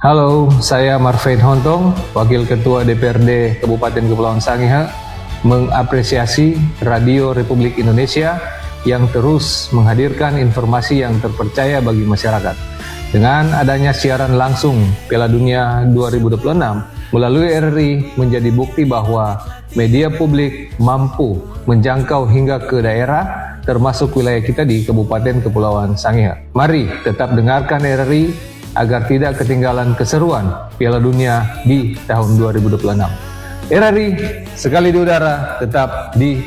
Halo, saya Marvin Hontong, Wakil Ketua DPRD Kabupaten Kepulauan Sangihe, mengapresiasi Radio Republik Indonesia yang terus menghadirkan informasi yang terpercaya bagi masyarakat. Dengan adanya siaran langsung Piala Dunia 2026 melalui RRI menjadi bukti bahwa media publik mampu menjangkau hingga ke daerah, termasuk wilayah kita di Kabupaten Kepulauan Sangihe. Mari tetap dengarkan RRI agar tidak ketinggalan keseruan Piala Dunia di tahun 2026. RRI sekali di udara, tetap di